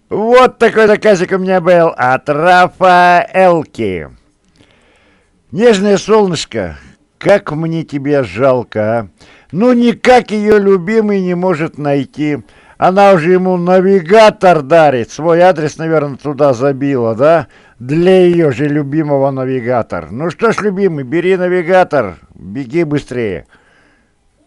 Вот такой заказик у меня был от Рафаэлки. Нежное солнышко, как мне тебя жалко, а? Ну, никак ее любимый не может найти. Она уже ему навигатор дарит. Свой адрес, наверное, туда забила, да? Для ее же любимого навигатор. Ну что ж, любимый, бери навигатор. Беги быстрее.